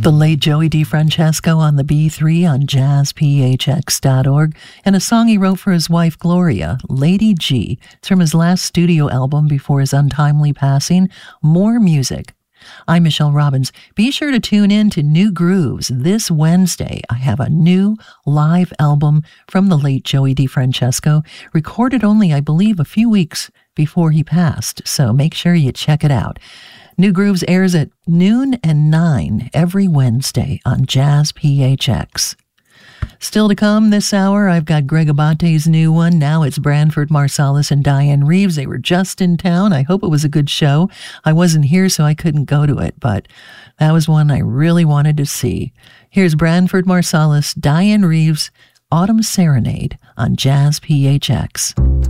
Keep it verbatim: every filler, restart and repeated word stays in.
The late Joey DeFrancesco on the B three on jazz p h x dot org, and a song he wrote for his wife Gloria, Lady G. It's from his last studio album before his untimely passing, More Music. I'm Michelle Robbins. Be sure to tune in to New Grooves this Wednesday. I have a new live album from the late Joey DeFrancesco, recorded only, I believe, a few weeks before he passed, so make sure you check it out. New Grooves airs at noon and nine every Wednesday on Jazz P H X. Still to come this hour, I've got Greg Abate's new one. Now it's Branford Marsalis and Diane Reeves. They were just in town. I hope it was a good show. I wasn't here, so I couldn't go to it, but that was one I really wanted to see. Here's Branford Marsalis, Diane Reeves, Autumn Serenade on Jazz P H X.